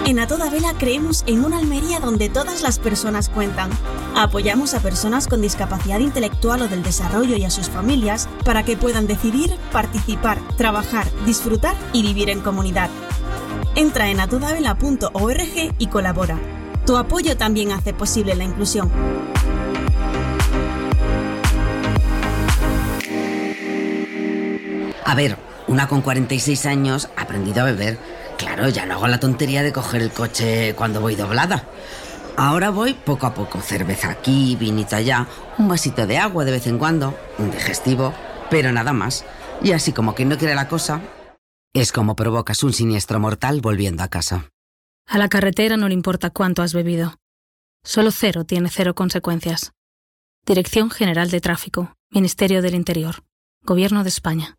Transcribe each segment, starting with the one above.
En A Toda Vela creemos en una Almería donde todas las personas cuentan. Apoyamos a personas con discapacidad intelectual o del desarrollo y a sus familias para que puedan decidir, participar, trabajar, disfrutar y vivir en comunidad. Entra en atodavela.org y colabora. Tu apoyo también hace posible la inclusión. A ver, una con 46 años ha aprendido a beber. Claro, ya no hago la tontería de coger el coche cuando voy doblada. Ahora voy poco a poco, cerveza aquí, vinito allá, un vasito de agua de vez en cuando, un digestivo, pero nada más. Y así como quien no quiere la cosa, es como provocas un siniestro mortal volviendo a casa. A la carretera no le importa cuánto has bebido. Solo cero tiene cero consecuencias. Dirección General de Tráfico, Ministerio del Interior, Gobierno de España.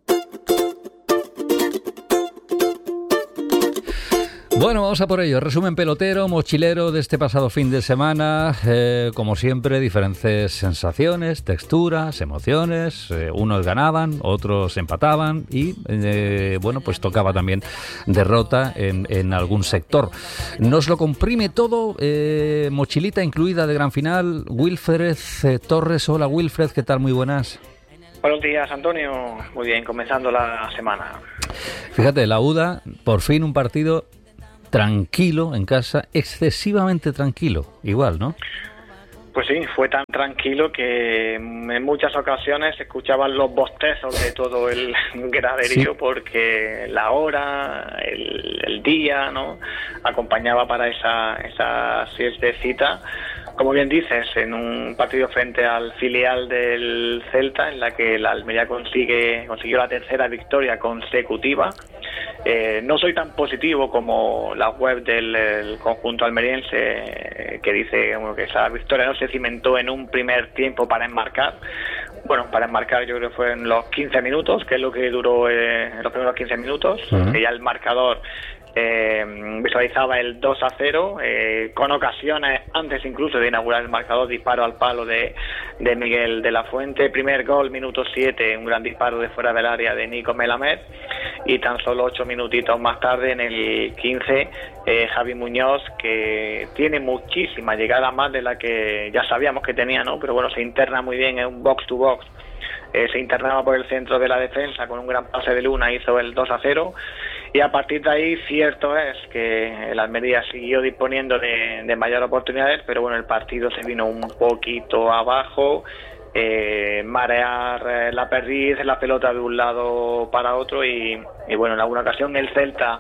Bueno, vamos a por ello. Resumen pelotero, mochilero de este pasado fin de semana. Como siempre, diferentes sensaciones, texturas, emociones. Unos ganaban, otros empataban y, bueno, pues tocaba también derrota en algún sector. Nos lo comprime todo, mochilita incluida de gran final. Wilfred Torres. Hola, Wilfred, ¿qué tal? Muy buenas. Buenos días, Antonio. Muy bien, comenzando la semana. Fíjate, la UDA, por fin un partido tranquilo en casa, excesivamente tranquilo, igual, ¿no? Pues sí, fue tan tranquilo que en muchas ocasiones se escuchaban los bostezos de todo el graderío, sí, porque la hora, el día, ¿no?, acompañaba para esa siestecita. Como bien dices, en un partido frente al filial del Celta, en la que la Almería consiguió la tercera victoria consecutiva. No soy tan positivo como la web del conjunto almeriense, que dice que esa victoria no se cimentó en un primer tiempo para enmarcar. Bueno, para enmarcar yo creo que fue en los 15 minutos, que es lo que duró los primeros 15 minutos, que ya el marcador visualizaba el 2-0, con ocasiones antes incluso de inaugurar el marcador, disparo al palo de Miguel de la Fuente, primer gol, minuto 7, un gran disparo de fuera del área de Nico Melamed, y tan solo 8 minutitos más tarde, en el 15, Javi Muñoz, que tiene muchísima llegada, más de la que ya sabíamos que tenía, ¿no? Pero bueno, se interna muy bien en un box to box. Se internaba por el centro de la defensa con un gran pase de Luna, hizo el 2-0, y a partir de ahí cierto es que el Almería siguió disponiendo de mayor oportunidades, pero bueno, el partido se vino un poquito abajo, marear la perdiz, la pelota de un lado para otro, y bueno, en alguna ocasión el Celta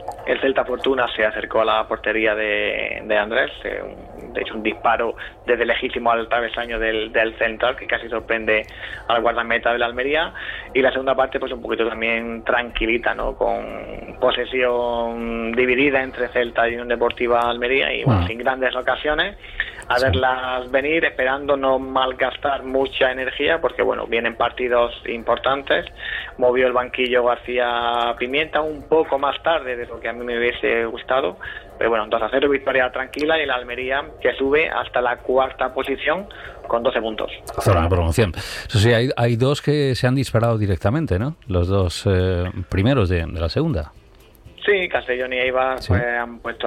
Fortuna se acercó a la portería de Andrés, de hecho un disparo desde lejísimo al travesaño del central, que casi sorprende al guardameta de la Almería, y la segunda parte pues un poquito también tranquilita, ¿no?, con posesión dividida entre Celta y Unión Deportiva Almería, y bueno, sin grandes ocasiones, a verlas venir, esperando no malgastar mucha energía, porque bueno, vienen partidos importantes. Movió el banquillo García Pimienta un poco más tarde de lo que a mí me hubiese gustado, pero bueno, 2-0, victoria tranquila, y la Almería que sube hasta la cuarta posición con 12 puntos. Zona de promoción. Eso sí, hay dos que se han disparado directamente, ¿no? Los dos primeros de la segunda. Sí, Castellón y Eibar pues han puesto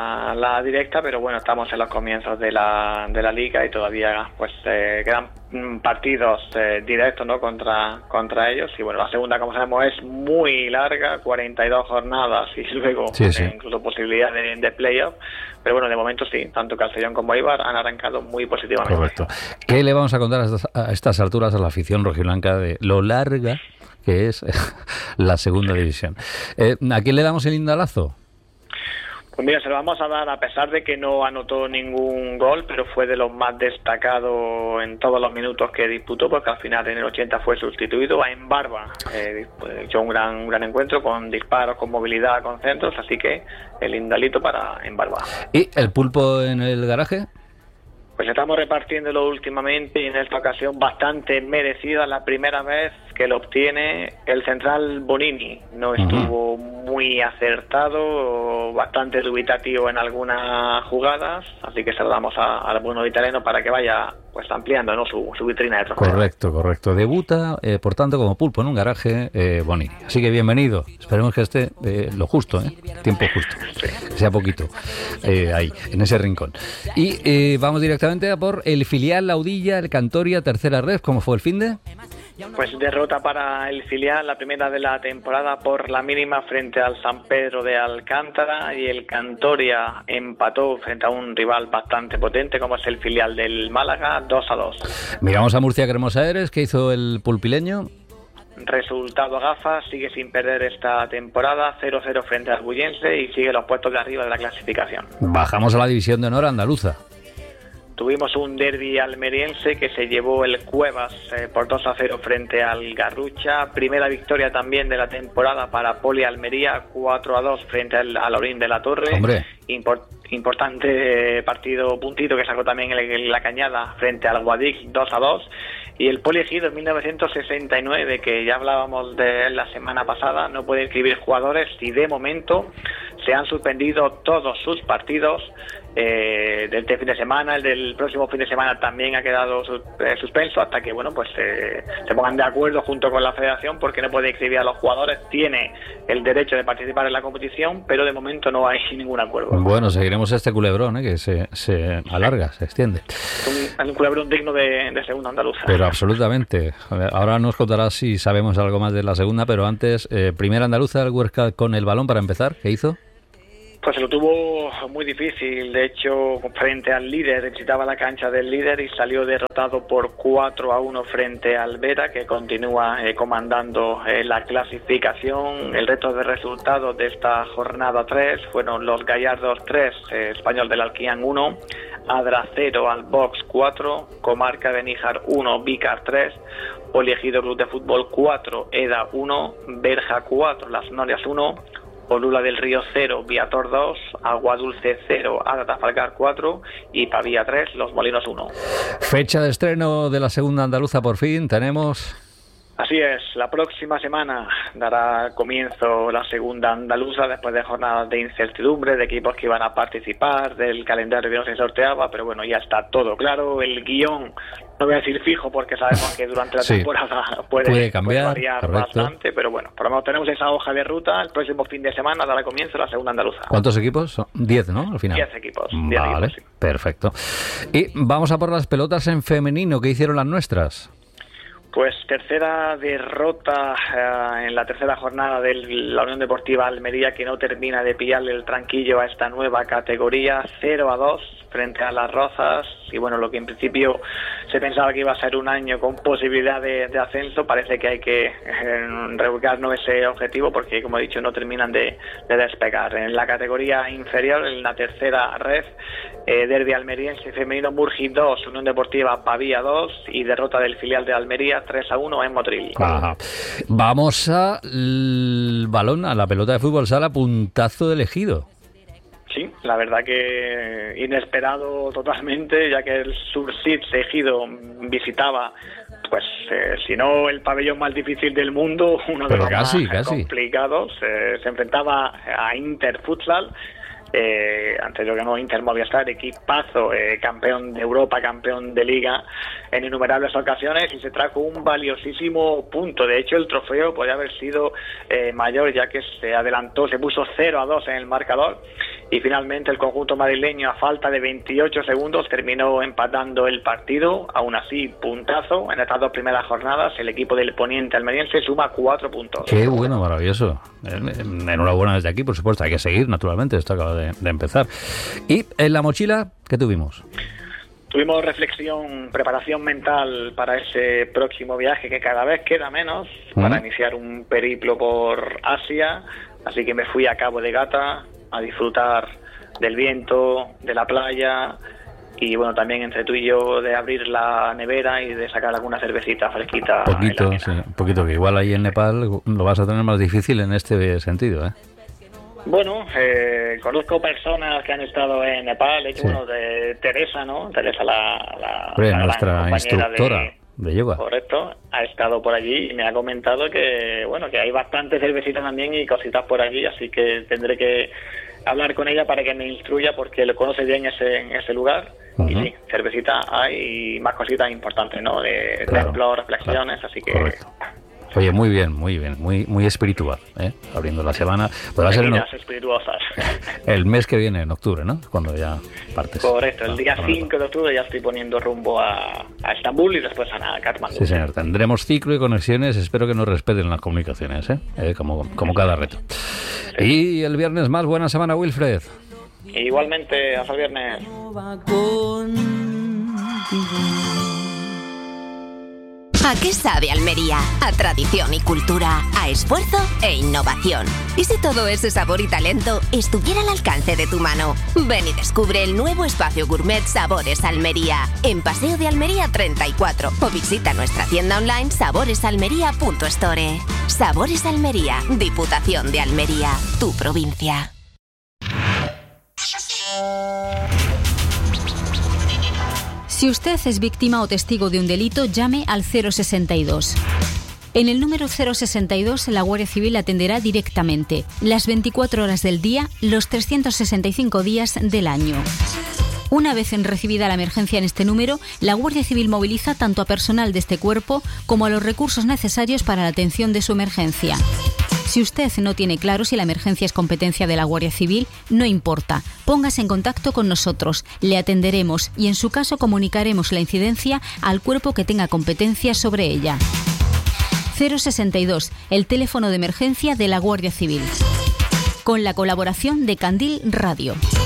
la directa, pero bueno, estamos en los comienzos de la liga y todavía pues quedan partidos directos, ¿no?, contra ellos, y bueno, la segunda, como sabemos, es muy larga, 42 jornadas y luego incluso posibilidad de playoff, pero bueno, de momento sí, tanto Castellón como Eibar han arrancado muy positivamente. Correcto. ¿Qué le vamos a contar a estas alturas a la afición rojiblanca de lo larga que es la segunda división? ¿A quién le damos el indalazo? Pues mira, se lo vamos a dar, a pesar de que no anotó ningún gol, pero fue de los más destacados en todos los minutos que disputó, porque al final en el 80 fue sustituido a Embarba. Hecho un gran encuentro con disparos, con movilidad, con centros, así que el indalito para Embarba. ¿Y el Pulpo en el garaje? Pues estamos repartiéndolo últimamente, y en esta ocasión bastante merecida, la primera vez que lo obtiene el central Bonini. No estuvo muy acertado, bastante dubitativo en algunas jugadas, así que se lo damos al bueno italiano para que vaya pues ampliando, ¿no?, su vitrina de trofeos. Correcto. Debuta, por tanto, como Pulpo en un garaje, Bonini. Así que bienvenido. Esperemos que esté lo justo, tiempo justo. Sí. sea poquito, ahí, en ese rincón. Y vamos directamente a por el filial Laudilla, el Cantoria, tercera ref. ¿Cómo fue el finde? Pues derrota para el filial, la primera de la temporada por la mínima frente al San Pedro de Alcántara, y el Cantoria empató frente a un rival bastante potente como es el filial del Málaga, 2-2. Miramos a Murcia Cremosa Eres, ¿qué hizo el pulpileño? Resultado a gafas, sigue sin perder esta temporada, 0-0 frente al Bullense y sigue los puestos de arriba de la clasificación. Bajamos a la división de honor andaluza. Tuvimos un derbi almeriense que se llevó el Cuevas por 2-0 frente al Garrucha. Primera victoria también de la temporada para Poli Almería, 4-2 frente al Orín de la Torre. Hombre. Importante partido puntito que sacó también la Cañada frente al Guadix, 2-2. Y el Poli Ejido en 1969, que ya hablábamos de él la semana pasada, no puede inscribir jugadores y de momento se han suspendido todos sus partidos. De este fin de semana, el del próximo fin de semana también ha quedado suspenso hasta que se pongan de acuerdo junto con la federación, porque no puede inscribir a los jugadores. Tiene el derecho de participar en la competición, pero de momento no hay ningún acuerdo. Bueno, seguiremos este culebrón, que se alarga, se extiende. Un culebrón digno de segunda andaluza. Pero absolutamente. Ahora nos contarás si sabemos algo más de la segunda, pero antes, primera andaluza, el Huesca con el balón para empezar, ¿qué hizo? Pues se lo tuvo muy difícil. De hecho, frente al líder, visitaba la cancha del líder y salió derrotado por 4-1 frente al Vera, que continúa comandando la clasificación. El resto de resultados de esta jornada 3 fueron los Gallardos 3, Español del Alquián 1, Adra 0, Albox 4, Comarca de Níjar 1, Vícar 3, Poliegido Club de Fútbol 4, EDA 1, Berja 4, Las Norias 1, Olula del Río 0, Viator 2, Agua Dulce 0, Ágata Falcar 4 y Pavía 3, Los Molinos 1. Fecha de estreno de la segunda andaluza por fin, tenemos... Así es, la próxima semana dará comienzo la segunda andaluza después de jornadas de incertidumbre, de equipos que iban a participar, del calendario que no se sorteaba, pero bueno, ya está todo claro. El guión, no voy a decir fijo porque sabemos que durante la temporada puede cambiar, variar bastante, pero bueno, por lo menos tenemos esa hoja de ruta. El próximo fin de semana dará comienzo la segunda andaluza. ¿Cuántos equipos? Son 10, ¿no? Al final. 10 equipos. Vale, equipos, sí. Perfecto. Y vamos a por las pelotas en femenino. ¿Qué hicieron las nuestras? Pues tercera derrota en la tercera jornada de la Unión Deportiva Almería, que no termina de pillarle el tranquillo a esta nueva categoría, 0-2 frente a las Rozas. Y bueno, lo que en principio se pensaba que iba a ser un año con posibilidad de ascenso, parece que hay que reubicarnos ese objetivo, porque como he dicho no terminan de despegar. En la categoría inferior, en la tercera ref, derbi almeriense femenino, Murgi 2, Unión Deportiva Pavía 2 y derrota del filial de Almería 3-1 en Motril. Ajá. Vamos al balón, a la pelota de fútbol sala, puntazo del Ejido. Sí, la verdad que inesperado totalmente, ya que el Sursit Ejido visitaba, pues si no el pabellón más difícil del mundo, uno de los más complicados. Se enfrentaba a Inter Futsal. Antes lo ganó Inter Movistar, equipazo, campeón de Europa, campeón de Liga en innumerables ocasiones, y se trajo un valiosísimo punto. De hecho, el trofeo podría haber sido mayor, ya que se adelantó, se puso 0-2 en el marcador, y finalmente el conjunto madrileño, a falta de 28 segundos, terminó empatando el partido. Aún así, puntazo en estas dos primeras jornadas. El equipo del Poniente almeriense suma 4 puntos. Qué bueno, maravilloso. Enhorabuena desde aquí, por supuesto. Hay que seguir, naturalmente. Esto acaba de empezar. Y en la mochila, ¿qué tuvimos? Tuvimos reflexión, preparación mental para ese próximo viaje, que cada vez queda menos, para iniciar un periplo por Asia. Así que me fui a Cabo de Gata a disfrutar del viento, de la playa, y bueno, también entre tú y yo de abrir la nevera y de sacar alguna cervecita fresquita. Un poquito, que igual ahí en Nepal lo vas a tener más difícil en este sentido, ¿eh? Bueno, conozco personas que han estado en Nepal, de hecho, bueno, de Teresa, ¿no? Teresa, la nuestra instructora de yoga. Correcto, ha estado por allí y me ha comentado que, bueno, que hay bastante cervecita también y cositas por allí, así que tendré que hablar con ella para que me instruya, porque le conoce bien ese lugar. Y sí, cervecita hay y más cositas importantes, ¿no? De templos, reflexiones, así que... Correcto. Oye, muy bien, muy espiritual, abriendo la semana. Podrá ser espirituosas. El mes que viene, en octubre, ¿no? Cuando ya partes. Correcto, el día 5 de octubre ya estoy poniendo rumbo a Estambul y después a Katmandú. Sí, señor, tendremos ciclo y conexiones, espero que nos respeten las comunicaciones, como cada reto. Sí. Y el viernes más, buena semana, Wilfred. Igualmente, hasta el viernes. ¿A qué sabe Almería? A tradición y cultura, a esfuerzo e innovación. ¿Y si todo ese sabor y talento estuviera al alcance de tu mano? Ven y descubre el nuevo espacio gourmet Sabores Almería, en Paseo de Almería 34, o visita nuestra tienda online saboresalmería.store. Sabores Almería, Diputación de Almería, tu provincia. Si usted es víctima o testigo de un delito, llame al 062. En el número 062, la Guardia Civil atenderá directamente, las 24 horas del día, los 365 días del año. Una vez recibida la emergencia en este número, la Guardia Civil moviliza tanto a personal de este cuerpo como a los recursos necesarios para la atención de su emergencia. Si usted no tiene claro si la emergencia es competencia de la Guardia Civil, no importa. Póngase en contacto con nosotros, le atenderemos y en su caso comunicaremos la incidencia al cuerpo que tenga competencia sobre ella. 062, el teléfono de emergencia de la Guardia Civil. Con la colaboración de Candil Radio.